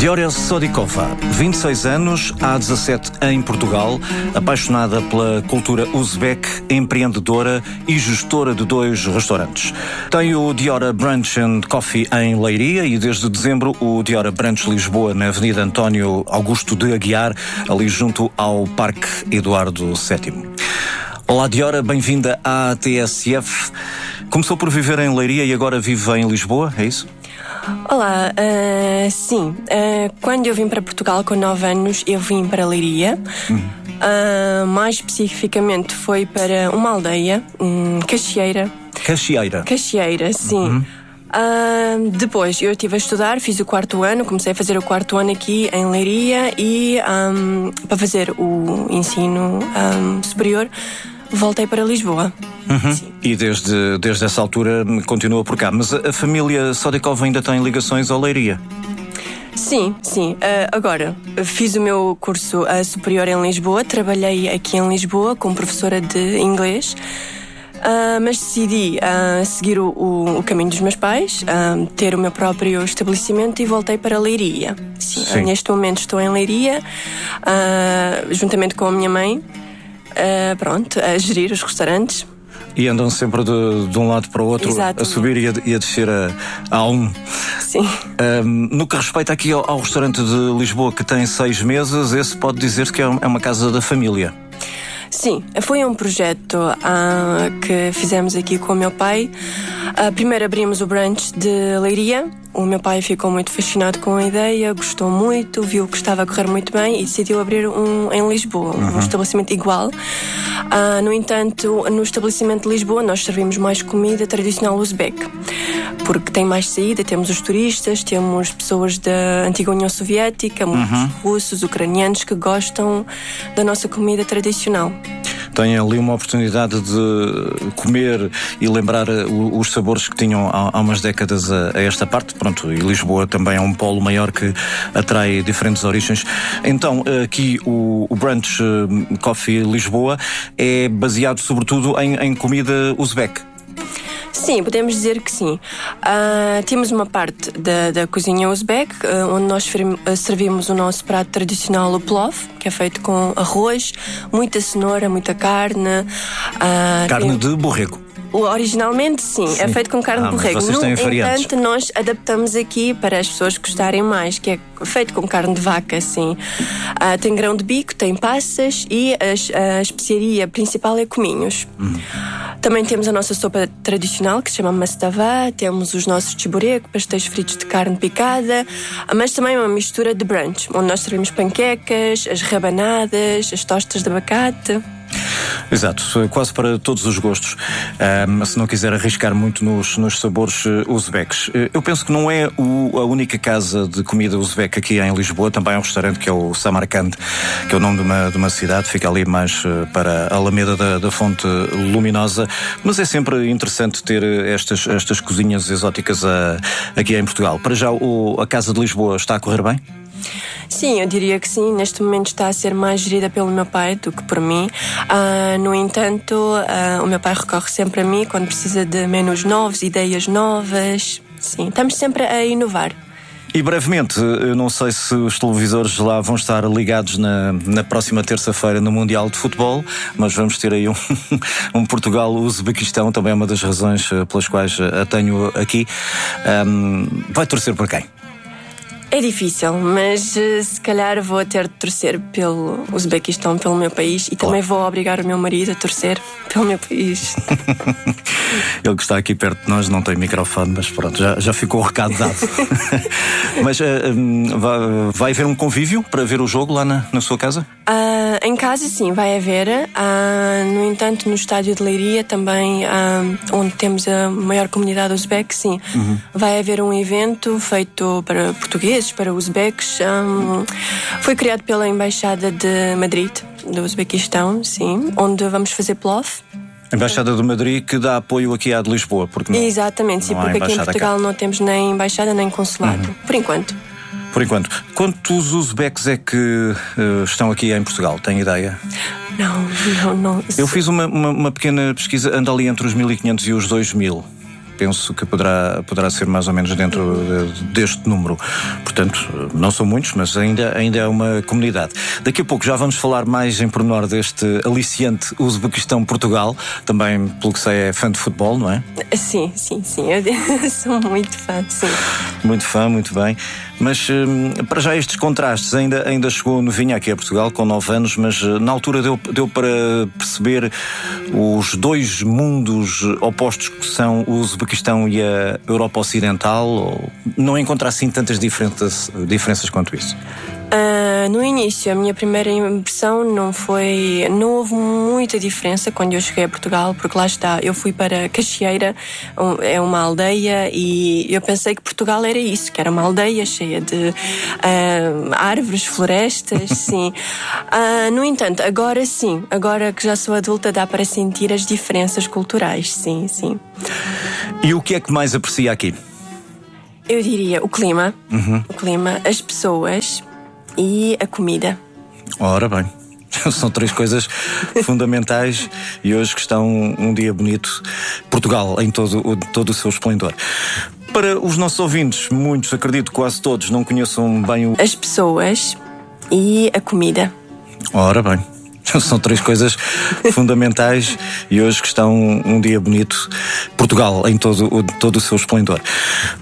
Diora Sodikova, 26 anos, há 17 em Portugal, apaixonada pela cultura uzbek, empreendedora e gestora de 2 restaurantes. Tem o Diora Brunch and Coffee em Leiria e desde dezembro o Diora Brunch Lisboa na Avenida António Augusto de Aguiar, ali junto ao Parque Eduardo VII. Olá Diora, bem-vinda à TSF. Começou por viver em Leiria e agora vive em Lisboa, é isso? Olá, sim. Quando eu vim para Portugal com 9 anos, eu vim para Leiria. Mais especificamente foi para uma aldeia, Caxieira. Caxieira, sim. Depois eu estive a estudar, fiz o 4º ano, comecei a fazer o 4º ano aqui em Leiria e para fazer o ensino superior voltei para Lisboa. E desde essa altura continua por cá. Mas a família Sodikova ainda tem ligações ao Leiria? Sim. Agora, fiz o meu curso superior em Lisboa, trabalhei aqui em Lisboa como professora de inglês, mas decidi seguir o caminho dos meus pais, ter o meu próprio estabelecimento e voltei para Leiria. Sim. Neste momento estou em Leiria, juntamente com a minha mãe, a gerir os restaurantes. E andam sempre de um lado para o outro, a subir e a descer a um. Sim. No que respeita aqui ao restaurante de Lisboa, que tem 6 meses, esse pode dizer-se que é uma casa da família. Sim, foi um projeto que fizemos aqui com o meu pai. Primeiro abrimos o brunch de Leiria. O meu pai ficou muito fascinado com a ideia, gostou muito, viu que estava a correr muito bem e decidiu abrir em Lisboa, um estabelecimento igual. No entanto, no estabelecimento de Lisboa nós servimos mais comida tradicional uzbek, porque tem mais saída, temos os turistas, temos pessoas da antiga União Soviética, muitos russos, ucranianos que gostam da nossa comida tradicional. Tem ali uma oportunidade de comer e lembrar os sabores que tinham há umas décadas a esta parte. Pronto, e Lisboa também é um polo maior que atrai diferentes origens. Então, aqui o Brunch Coffee Lisboa é baseado sobretudo em comida uzbek. Sim, podemos dizer que sim. Temos uma parte da cozinha uzbek, onde nós servimos o nosso prato tradicional, o plov, que é feito com arroz, muita cenoura, muita carne. Carne de borrego. Originalmente, sim, é feito com carne de borrego. Vocês têm variantes. Entanto, nós adaptamos aqui para as pessoas gostarem mais, que é feito com carne de vaca, sim. Tem grão de bico, tem passas e a especiaria principal é cominhos. Também temos a nossa sopa tradicional, que se chama mastava, temos os nossos chiburek, pastéis fritos de carne picada, mas também uma mistura de brunch, onde nós servimos panquecas, as rabanadas, as tostas de abacate. Exato, quase para todos os gostos, se não quiser arriscar muito nos sabores uzbeques. Eu penso que não é a única casa de comida uzbeque aqui em Lisboa, também há um restaurante que é o Samarcand, que é o nome de uma cidade, fica ali mais para a Alameda da Fonte Luminosa, mas é sempre interessante ter estas cozinhas exóticas aqui em Portugal. Para já, a Casa de Lisboa está a correr bem? Sim, eu diria que sim. Neste momento está a ser mais gerida pelo meu pai do que por mim. No entanto, o meu pai recorre sempre a mim quando precisa de menus novos, ideias novas. Sim, estamos sempre a inovar. E brevemente, eu não sei se os televisores lá vão estar ligados na próxima terça-feira no Mundial de Futebol, mas vamos ter aí um Portugal-Uzbequistão, também é uma das razões pelas quais a tenho aqui. Vai torcer por quem? É difícil, mas se calhar vou ter de torcer pelo Uzbequistão, pelo meu país, e também vou obrigar o meu marido a torcer pelo meu país. Ele que está aqui perto de nós não tem microfone, mas pronto, já ficou o recado dado. Mas vai haver um convívio para ver o jogo lá na sua casa? Em casa sim, vai haver. No entanto, no estádio de Leiria também, onde temos a maior comunidade uzbek, sim, vai haver um evento feito para portugueses, para uzbeques. Foi criado pela Embaixada de Madrid, do Uzbequistão, sim, onde vamos fazer plov. A Embaixada de Madrid que dá apoio aqui à de Lisboa, porque não. Exatamente, sim, porque aqui em Portugal não temos nem embaixada nem consulado, por enquanto. Por enquanto. Quantos uzbeques é que estão aqui em Portugal? Tem ideia? Não. Eu fiz uma pequena pesquisa, anda ali entre os 1500 e os 2000. penso que poderá ser mais ou menos dentro deste número. Portanto, não são muitos, mas ainda é uma comunidade. Daqui a pouco já vamos falar mais em pormenor deste aliciante Uzbequistão-Portugal. Também, pelo que sei, é fã de futebol, não é? Sim. Eu sou muito fã, sim. Muito fã, muito bem. Mas para já estes contrastes, ainda chegou novinha aqui a Portugal com 9 anos, mas na altura deu para perceber os dois mundos opostos que são o Uzbequistão e a Europa Ocidental, ou não encontra assim tantas diferenças quanto isso? No início, a minha primeira impressão não houve muita diferença quando eu cheguei a Portugal, porque lá está, eu fui para Caxieira, é uma aldeia, e eu pensei que Portugal era isso, que era uma aldeia cheia de árvores, florestas, sim. No entanto, agora que já sou adulta, dá para sentir as diferenças culturais, sim. E o que é que mais aprecia aqui? Eu diria o clima, as pessoas e a comida. Ora bem, são 3 coisas fundamentais e hoje que está um dia bonito. Portugal em todo o seu esplendor. Para os nossos ouvintes, muitos, acredito quase todos, não conheçam bem as pessoas e a comida. Ora bem, são 3 coisas fundamentais e hoje que está um dia bonito. Portugal em todo o seu esplendor.